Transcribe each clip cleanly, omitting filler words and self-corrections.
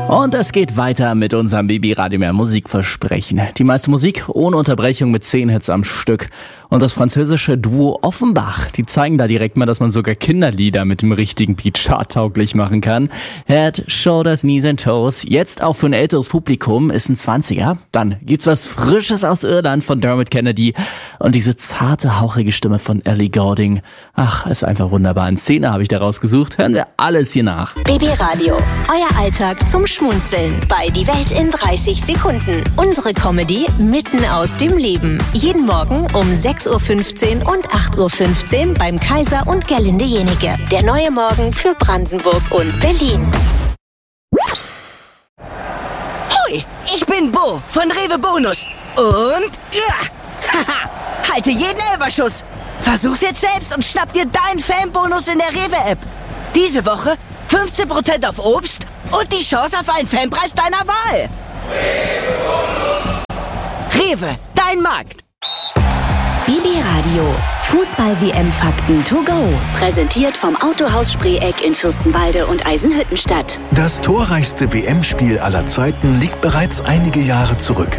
Und es geht weiter mit unserem BB Radio Mehr Musikversprechen. Die meiste Musik ohne Unterbrechung mit 10 Hits am Stück. Und das französische Duo Offenbach, die zeigen da direkt mal, dass man sogar Kinderlieder mit dem richtigen Beat charttauglich machen kann. Head, Shoulders, Knees and Toes. Jetzt auch für ein älteres Publikum, ist ein 20er. Dann gibt's was Frisches aus Irland von Dermot Kennedy. Und diese zarte, hauchige Stimme von Ellie Goulding. Ach, ist einfach wunderbar. In Szene habe ich da rausgesucht. Hören wir alles hier nach. BB Radio, euer Alltag zum Schmunzeln bei Die Welt in 30 Sekunden. Unsere Comedy mitten aus dem Leben. Jeden Morgen um 6.15 Uhr und 8.15 Uhr beim Kaiser und Gerlinde Jenike. Der neue Morgen für Brandenburg und Berlin. Hoi, ich bin Bo von Rewe Bonus. Und haha, halte jeden Elferschuss. Versuch's jetzt selbst und schnapp dir deinen Fanbonus in der Rewe-App. Diese Woche 15% auf Obst und die Chance auf einen Fanpreis deiner Wahl. Rewe, dein Markt. BB Radio, Fußball-WM-Fakten to go. Präsentiert vom Autohaus Spreeck in Fürstenwalde und Eisenhüttenstadt. Das torreichste WM-Spiel aller Zeiten liegt bereits einige Jahre zurück.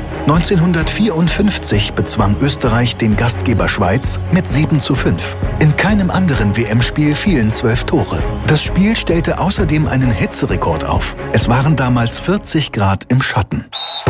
1954 bezwang Österreich den Gastgeber Schweiz mit 7:5. In keinem anderen WM-Spiel fielen 12 Tore. Das Spiel stellte außerdem einen Hitzerekord auf. Es waren damals 40 Grad im Schatten.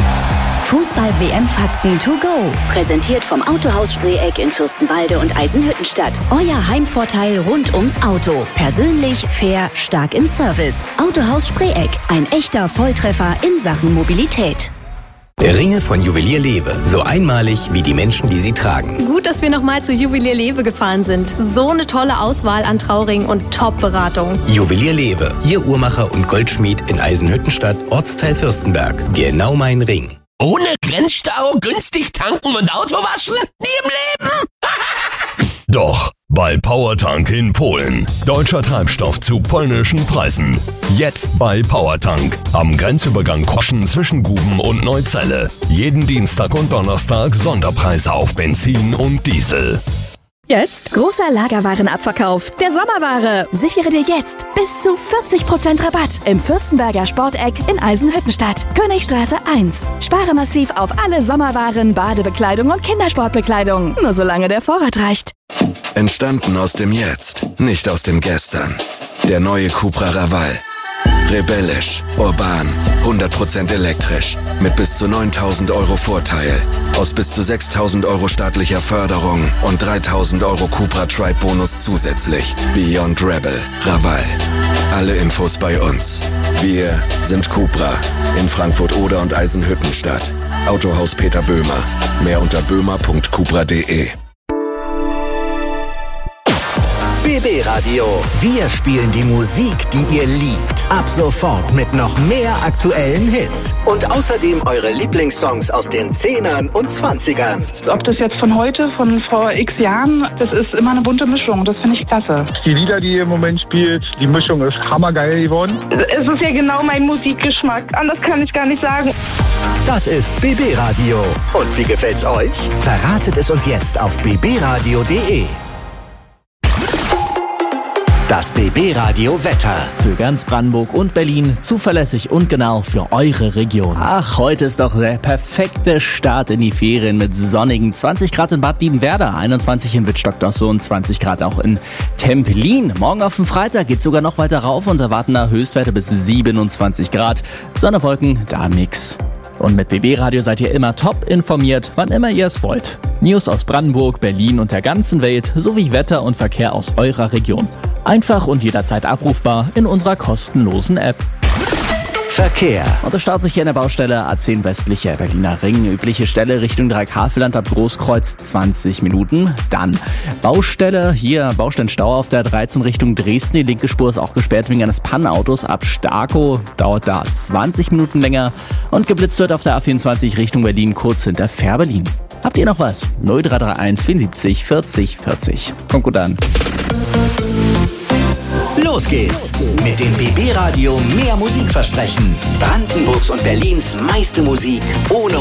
Fußball-WM-Fakten to go. Präsentiert vom Autohaus Spreeck in Fürstenwalde und Eisenhüttenstadt. Euer Heimvorteil rund ums Auto. Persönlich, fair, stark im Service. Autohaus Spreeck. Ein echter Volltreffer in Sachen Mobilität. Ringe von Juwelier Lewe. So einmalig wie die Menschen, die sie tragen. Gut, dass wir nochmal zu Juwelier Lewe gefahren sind. So eine tolle Auswahl an Trauringen und Top-Beratung. Juwelier Lewe. Ihr Uhrmacher und Goldschmied in Eisenhüttenstadt, Ortsteil Fürstenberg. Genau mein Ring. Ohne Grenzstau, günstig tanken und Auto waschen? Nie im Leben! Doch, bei Powertank in Polen. Deutscher Treibstoff zu polnischen Preisen. Jetzt bei Powertank. Am Grenzübergang Koschen zwischen Guben und Neuzelle. Jeden Dienstag und Donnerstag Sonderpreise auf Benzin und Diesel. Jetzt großer Lagerwarenabverkauf der Sommerware. Sichere dir jetzt bis zu 40% Rabatt im Fürstenberger Sporteck in Eisenhüttenstadt. Königstraße 1. Spare massiv auf alle Sommerwaren, Badebekleidung und Kindersportbekleidung. Nur solange der Vorrat reicht. Entstanden aus dem Jetzt, nicht aus dem Gestern. Der neue Cupra Raval. Rebellisch, urban, 100% elektrisch, mit bis zu 9.000 € Vorteil, aus bis zu 6.000 € staatlicher Förderung und 3.000 € Cupra Tribe Bonus zusätzlich. Beyond Rebel, Raval. Alle Infos bei uns. Wir sind Cupra in Frankfurt Oder und Eisenhüttenstadt. Autohaus Peter Böhmer. Mehr unter böhmer.cupra.de. BB Radio. Wir spielen die Musik, die ihr liebt. Ab sofort mit noch mehr aktuellen Hits. Und außerdem eure Lieblingssongs aus den 10ern und 20ern. Ob das jetzt von heute, von vor x Jahren, das ist immer eine bunte Mischung. Das finde ich klasse. Die Lieder, die ihr im Moment spielt, die Mischung ist hammergeil geworden. Es ist ja genau mein Musikgeschmack. Anders kann ich gar nicht sagen. Das ist BB Radio. Und wie gefällt's euch? Verratet es uns jetzt auf bbradio.de. Das BB Radio Wetter. Für ganz Brandenburg und Berlin zuverlässig und genau für eure Region. Ach, heute ist doch der perfekte Start in die Ferien mit sonnigen 20 Grad in Bad Liebenwerda, 21 in Wittstock-Dosso und 20 Grad auch in Templin. Morgen auf den Freitag geht's sogar noch weiter rauf. Uns erwarten da Höchstwerte bis 27 Grad. Sonne, Wolken, da nix. Und mit BB Radio seid ihr immer top informiert, wann immer ihr es wollt. News aus Brandenburg, Berlin und der ganzen Welt sowie Wetter und Verkehr aus eurer Region. Einfach und jederzeit abrufbar in unserer kostenlosen App. Verkehr. Und es startet sich hier in der Baustelle A10 westlicher Berliner Ring. Übliche Stelle Richtung Dreieck-Havelland ab Großkreuz 20 Minuten. Dann Baustelle, hier Baustellenstau auf der 13 Richtung Dresden. Die linke Spur ist auch gesperrt wegen eines Pannenautos ab Starkow. Dauert da 20 Minuten länger. Und geblitzt wird auf der A24 Richtung Berlin kurz hinter Fährberlin. Habt ihr noch was? 0331 74 40 40. Kommt gut an. Los geht's mit dem BB Radio Mehr Musikversprechen. Brandenburgs und Berlins meiste Musik ohne